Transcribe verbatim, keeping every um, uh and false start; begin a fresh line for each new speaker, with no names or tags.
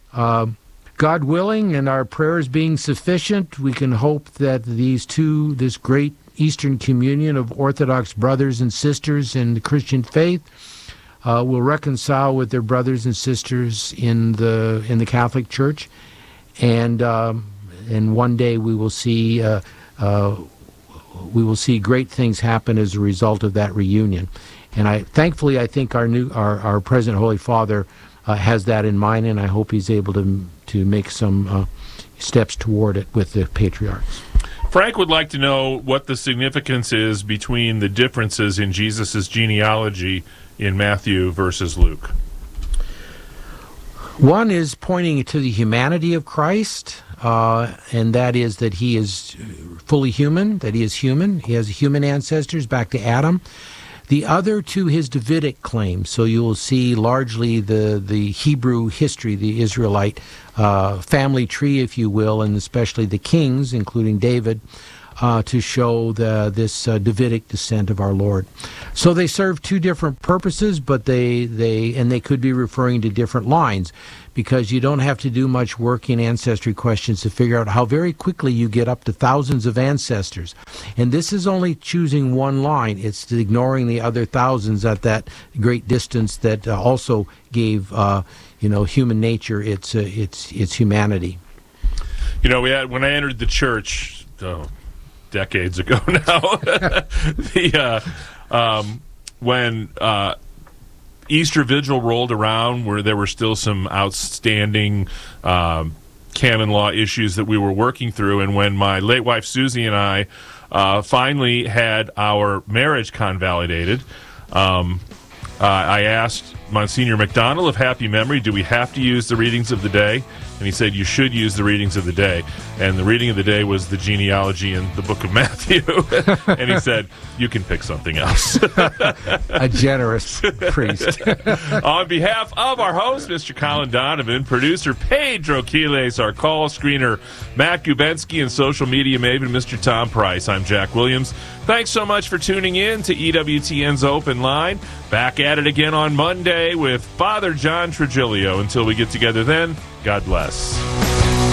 Uh, God willing, and our prayers being sufficient, we can hope that these two, this great Eastern communion of Orthodox brothers and sisters in the Christian faith, uh, will reconcile with their brothers and sisters in the in the Catholic Church, and um, and one day we will see uh, uh, we will see great things happen as a result of that reunion. And I, thankfully, I think our new our, our President Holy Father uh, has that in mind, and I hope he's able to to make some uh, steps toward it with the patriarchs.
Frank would like to know what the significance is between the differences in Jesus' genealogy in Matthew versus Luke.
One is pointing to the humanity of Christ, uh, and that is that he is fully human, that he is human. He has human ancestors back to Adam. The other to his Davidic claim. So you will see largely the, the Hebrew history, the Israelite uh, family tree, if you will, and especially the kings, including David, uh, to show the, this uh, Davidic descent of our Lord. So they serve two different purposes, but they, they and they could be referring to different lines, because you don't have to do much work in ancestry questions to figure out how very quickly you get up to thousands of ancestors. And this is only choosing one line. It's ignoring the other thousands at that great distance that uh, also gave uh, you know, human nature its, uh, its, its humanity.
You know, we had, when I entered the church, oh, decades ago now, the uh, um, when uh, Easter Vigil rolled around, where there were still some outstanding um, canon law issues that we were working through, and when my late wife Susie and I uh, finally had our marriage convalidated, um, uh, I asked Monsignor McDonald of Happy Memory, do we have to use the readings of the day? And he said, you should use the readings of the day. And the reading of the day was the genealogy in the book of Matthew. And he said, you can pick something else.
A generous priest.
On behalf of our host, Mister Colin Donovan, producer Pedro Quiles, our call screener Matt Gubensky, and social media maven Mister Tom Price, I'm Jack Williams. Thanks so much for tuning in to E W T N's Open Line. Back at it again on Monday with Father John Trigilio. Until we get together then, God bless.